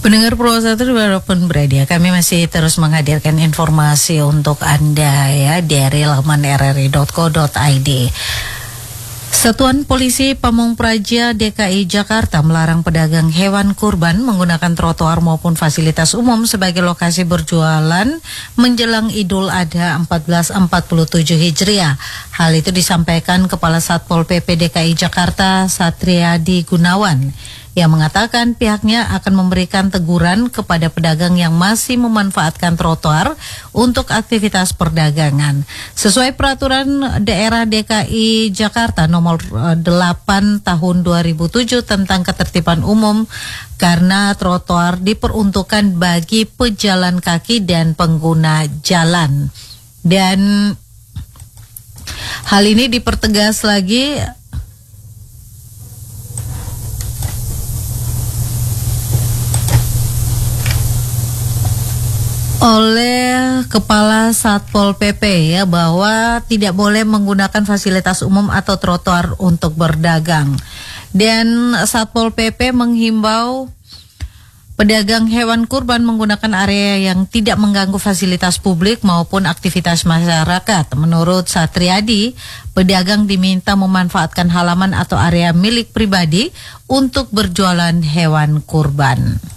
Pendengar Purwosatru dimanapun berada, kami masih terus menghadirkan informasi untuk Anda ya dari laman rri.co.id. Satuan Polisi Pamung Praja DKI Jakarta melarang pedagang hewan kurban menggunakan trotoar maupun fasilitas umum sebagai lokasi berjualan menjelang Idul Adha 1447 Hijriah. Hal itu disampaikan Kepala Satpol PP DKI Jakarta Satriadi Gunawan, yang mengatakan pihaknya akan memberikan teguran kepada pedagang yang masih memanfaatkan trotoar untuk aktivitas perdagangan. Sesuai peraturan daerah DKI Jakarta nomor 8 tahun 2007 tentang ketertiban umum, karena trotoar diperuntukkan bagi pejalan kaki dan pengguna jalan. Dan hal ini dipertegas lagi oleh Kepala Satpol PP ya, bahwa tidak boleh menggunakan fasilitas umum atau trotoar untuk berdagang. Dan Satpol PP menghimbau pedagang hewan kurban menggunakan area yang tidak mengganggu fasilitas publik maupun aktivitas masyarakat. Menurut Satriadi, pedagang diminta memanfaatkan halaman atau area milik pribadi untuk berjualan hewan kurban.